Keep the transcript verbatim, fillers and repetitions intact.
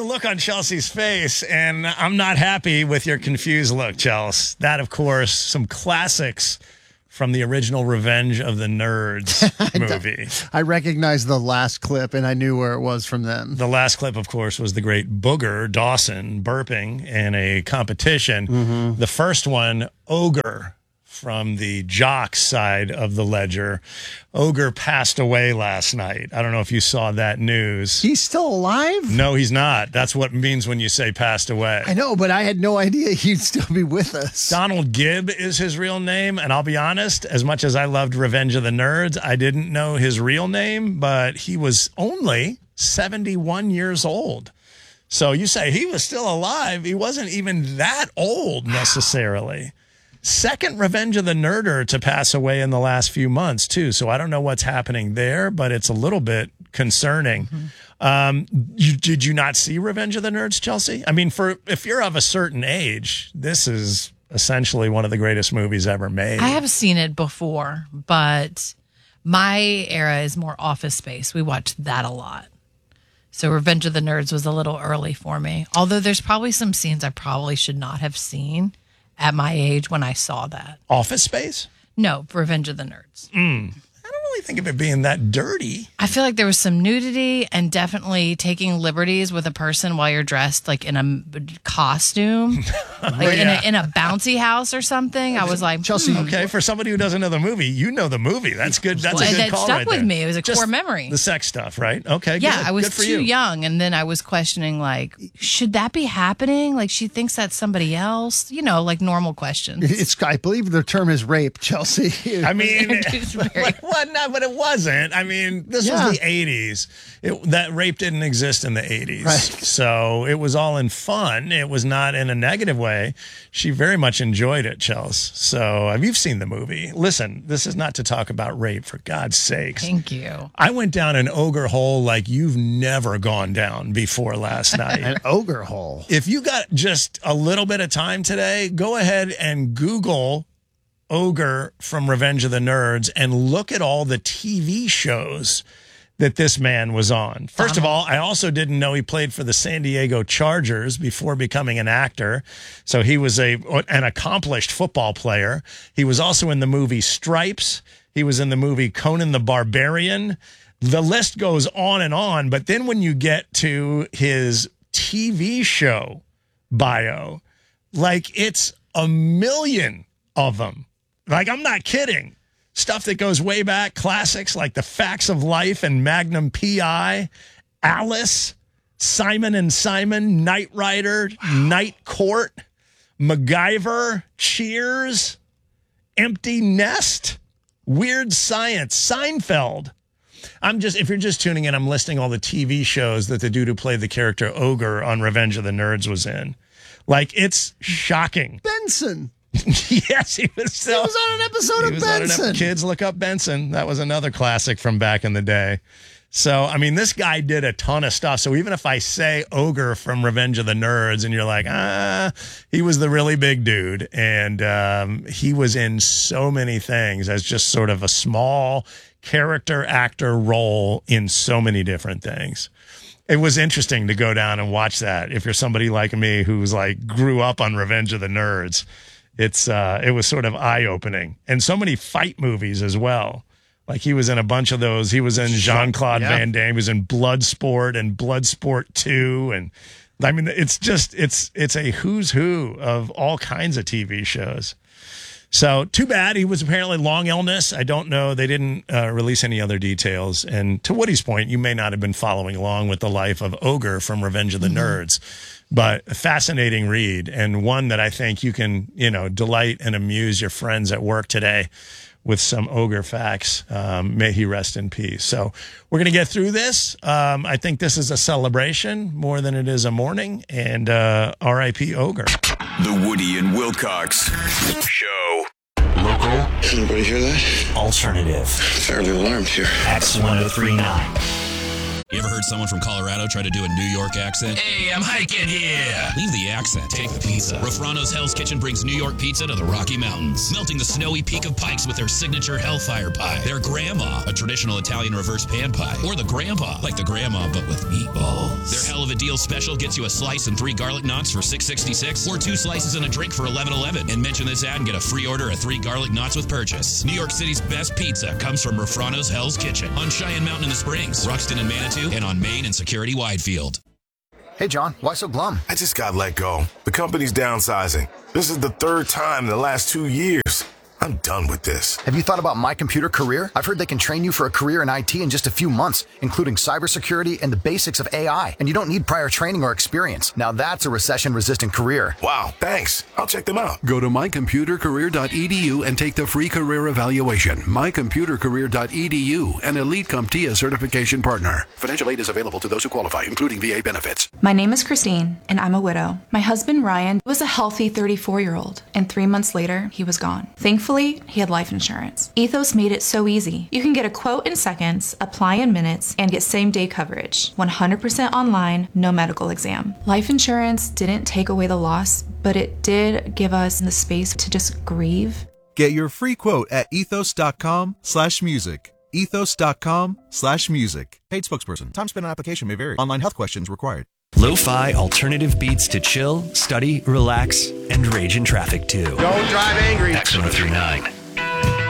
look on Chelsea's face, and I'm not happy with your confused look, Chelsea. That, of course, some classics from the original Revenge of the Nerds movie. I recognized the last clip, and I knew where it was from then. The last clip, of course, was the great Booger Dawson burping in a competition. Mm-hmm. The first one, Ogre, from the jock side of the ledger. Ogre passed away last night. I don't know if you saw that news. He's still alive? No, he's not. That's what it means when you say passed away. I know, but I had no idea he'd still be with us. Donald Gibb is his real name, and I'll be honest, as much as I loved Revenge of the Nerds, I didn't know his real name, but he was only seventy-one years old. So you say he was still alive. He wasn't even that old necessarily. Second Revenge of the Nerder to pass away in the last few months, too. So I don't know what's happening there, but it's a little bit concerning. Mm-hmm. Um, you, did you not see Revenge of the Nerds, Chelsea? I mean, for if you're of a certain age, this is essentially one of the greatest movies ever made. I have seen it before, but my era is more Office Space. We watched that a lot. So Revenge of the Nerds was a little early for me. Although there's probably some scenes I probably should not have seen at my age when I saw that. Office Space? No, Revenge of the Nerds. Mm. I don't really think of it being that dirty. I feel like there was some nudity and definitely taking liberties with a person while you're dressed like in a costume, like yeah. in, a, in a bouncy house or something. I was like, Chelsea, hmm. okay, for somebody who doesn't know the movie, you know the movie. That's good. That's well, a good that call stuck right with there. me. It was a Just core memory. The sex stuff, right? Okay, yeah, good. I was good for too you. young, and then I was questioning, like, should that be happening? Like, she thinks that's somebody else. You know, like normal questions. It's. I believe the term is rape, Chelsea. I mean, like, what? No, but it wasn't. I mean, this yeah. was the eighties. It, that rape didn't exist in the eighties. Right. So it was all in fun. It was not in a negative way. She very much enjoyed it, Chelsea. So uh, you've seen the movie. Listen, this is not to talk about rape, for God's sakes. Thank you. I went down an ogre hole like you've never gone down before last night. An ogre hole. If you got just a little bit of time today, go ahead and Google Ogre from Revenge of the Nerds and look at all the T V shows that this man was on. First of all, I also didn't know he played for the San Diego Chargers before becoming an actor. So he was a an accomplished football player. He was also in the movie Stripes. He was in the movie Conan the Barbarian. The list goes on and on. But then when you get to his T V show bio, like it's a million of them. Like, I'm not kidding. Stuff that goes way back, classics like The Facts of Life and Magnum P I, Alice, Simon and Simon, Knight Rider, wow. Night Court, MacGyver, Cheers, Empty Nest, Weird Science, Seinfeld. I'm just, if you're just tuning in, I'm listing all the T V shows that the dude who played the character Ogre on Revenge of the Nerds was in. Like, it's shocking. Benson. Yes, he was. So, he was on an episode he of was Benson. On an, kids look up Benson. That was another classic from back in the day. So, I mean, this guy did a ton of stuff. So even if I say Ogre from Revenge of the Nerds and you're like, ah, he was the really big dude. And um, he was in so many things as just sort of a small character actor role in so many different things. It was interesting to go down and watch that. If you're somebody like me who's like grew up on Revenge of the Nerds, it's uh, it was sort of eye-opening. And so many fight movies as well. Like he was in a bunch of those. He was in Jean-Claude yeah. Van Damme. He was in Bloodsport and Bloodsport two. And I mean, it's just, it's it's a who's who of all kinds of T V shows. So too bad. He was apparently long illness. I don't know. They didn't uh, release any other details. And to Woody's point, you may not have been following along with the life of Ogre from Revenge of the mm-hmm. Nerds. But a fascinating read, and one that I think you can, you know, delight and amuse your friends at work today with some Ogre facts. Um, may he rest in peace. So we're going to get through this. Um, I think this is a celebration more than it is a mourning. And uh, R I P Ogre. The Woody and Wilcox Show. Local. Anybody hear that? Alternative. Fairly alarmed here. X ten thirty-nine. You ever heard someone from Colorado try to do a New York accent? Hey, I'm hiking here. Leave the accent. Take the pizza. Rafrano's Hell's Kitchen brings New York pizza to the Rocky Mountains, melting the snowy peak of Pikes with their signature Hellfire pie, their grandma, a traditional Italian reverse pan pie, or the grandpa, like the grandma but with meatballs. Their hell of a deal special gets you a slice and three garlic knots for six sixty-six, or two slices and a drink for eleven eleven. And mention this ad and get a free order of three garlic knots with purchase. New York City's best pizza comes from Rafrano's Hell's Kitchen on Cheyenne Mountain in the Springs, Ruxton and Manitou, and on Main and Security Widefield. Hey, John, why so glum? I just got let go. The company's downsizing. This is the third time in the last two years. I'm done with this. Have you thought about My Computer Career? I've heard they can train you for a career in I T in just a few months, including cybersecurity and the basics of A I. And you don't need prior training or experience. Now that's a recession-resistant career. Wow, thanks. I'll check them out. Go to my computer career dot e d u and take the free career evaluation. my computer career dot e d u, an Elite CompTIA certification partner. Financial aid is available to those who qualify, including V A benefits. My name is Christine, and I'm a widow. My husband, Ryan, was a healthy thirty-four-year-old, and three months later, he was gone. Thankfully, he had life insurance. Ethos made it so easy. You can get a quote in seconds, apply in minutes, and get same-day coverage. one hundred percent online, no medical exam. Life insurance didn't take away the loss, but it did give us the space to just grieve. Get your free quote at ethos.com slash music. ethos.com slash music. Paid spokesperson. Time spent on application may vary. Online health questions required. Lo-fi alternative beats to chill, study, relax, and rage in traffic too. Don't drive angry. X one oh three nine.